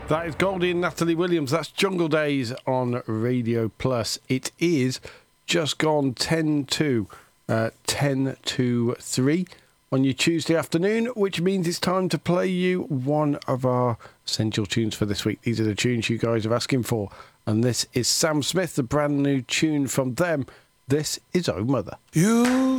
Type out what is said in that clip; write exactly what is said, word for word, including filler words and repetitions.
That is Goldie and Natalie Williams. That's Jungle Days on Radio Plus. It is just gone ten to uh, ten to three on your Tuesday afternoon, which means it's time to play you one of our essential tunes for this week. These are the tunes you guys are asking for. And this is Sam Smith, the brand new tune from them. This is Oh Mother. You